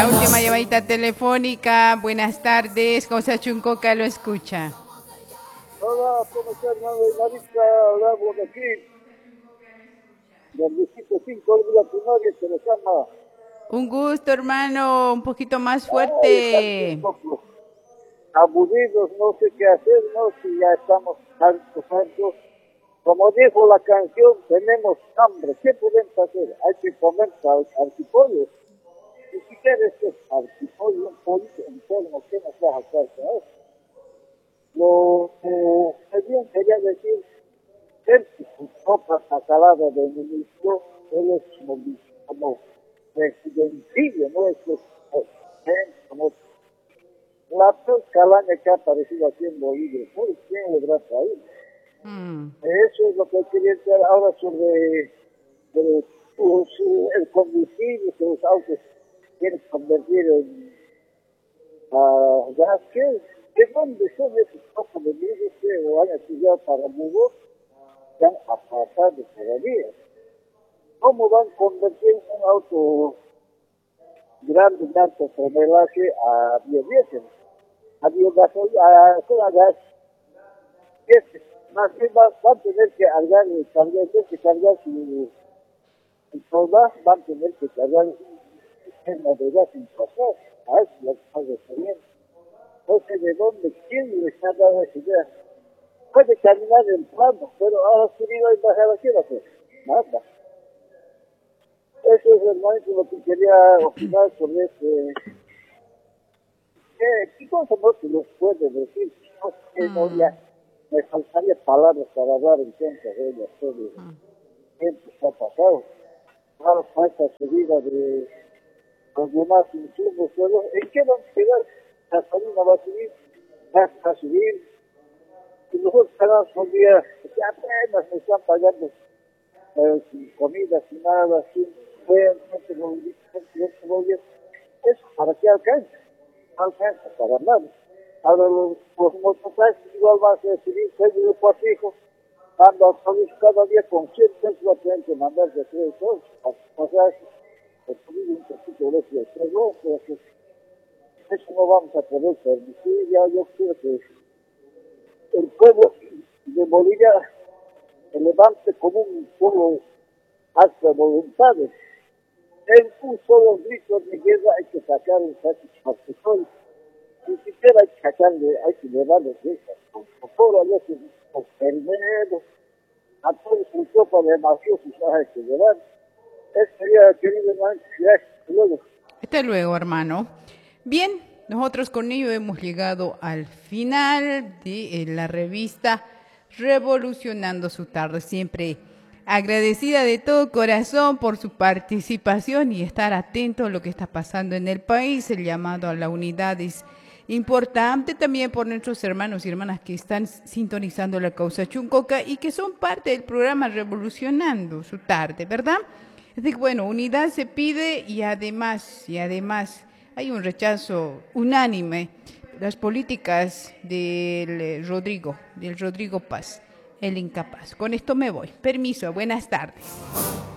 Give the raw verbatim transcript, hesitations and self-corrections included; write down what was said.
La última llamadita telefónica. Buenas tardes. Cosa Chuncoca lo escucha. Hola, ¿cómo está, hermano? Marisa, hablo de aquí. Del distrito cinco de la primaria, se le llama. Un gusto, hermano. Un poquito más Ay, estamos un fuerte. poco aburridos, no sé qué hacer, no, si ya estamos tantos años. Como dijo la canción, tenemos hambre. ¿Qué podemos hacer? Hay que comer artipollo. Y si quieres que es artipollo, un pollito enfermo, ¿qué nos va a hacer? ¿No? Lo que bien quería decir, él su copa sacalada de ministro, él es como, como presidentillo, ¿no? Es que, eh, como la peor calaña que ha aparecido aquí en Bolivia. ¿Por qué le trata ahí? Mm. Eso es lo que quería decir ahora sobre, sobre pues, el combustible que los autos quieren convertir en uh, gas. ¿Qué? ¿De dónde son esos pocos de libros que han estudiado para Mugo que han apartado todavía? ¿Cómo van a convertir un auto grande, de alto tonelaje a biodiesel? A biogasolina, a, a gas. Este, más bien van, van a tener que cargar, cargar, que cargar su, su soda, van a tener que cargar un sistema de gas importante. A eso es lo que está refiriendo. No sé de dónde, quién les ha dado esa idea. Puede caminar en plano, pero ahora subido y bajado, ¿qué va a hacer? Nada. Eso es hermanito lo que quería opinar sobre este. ¿Qué, qué cosa no se les puede decir? No sé, no, ya me faltaría palabras para hablar en contra de ellas. Todo el tiempo que ha pasado. Ahora con esta subida de los demás insumos, todo, ¿en qué van a quedar? La gasolina va a subir, gas va a subir, y nosotros cada un día, ya apenas nos están pagando eh, sin comida, sin nada, sin buen, gente movimiento, eso para qué alcanza, no alcanza para nada. Ahora los, los mototaxis igual van a recibir seis de cuatro hijos, dando autobús cada día con cien pesos, va a tener que mandar de tres y todo, o sea, es subir un poquito de eso, pero no, pero eso no vamos a poder permitir. Ya yo quiero que el pueblo de Bolivia se levante como un pueblo hasta voluntades. En un solo grito de guerra hay que sacar el satisfactorio. Ni siquiera hay que sacarle, hay que llevarle guerra. Por todo a veces, por permeros, a todos su tropa de mafiosos hay que llevar. Eso sería, querido hermano, gracias. Luego. Hasta luego, hermano. Bien, nosotros con ello hemos llegado al final de eh, la revista Revolucionando su tarde. Siempre agradecida de todo corazón por su participación y estar atento a lo que está pasando en el país. El llamado a la unidad es importante también por nuestros hermanos y hermanas que están sintonizando la causa Chuncoca y que son parte del programa Revolucionando su tarde, ¿verdad? Es decir, bueno, unidad se pide y además, y además hay un rechazo unánime las políticas del Rodrigo, del Rodrigo Paz, el incapaz. Con esto me voy. Permiso, buenas tardes.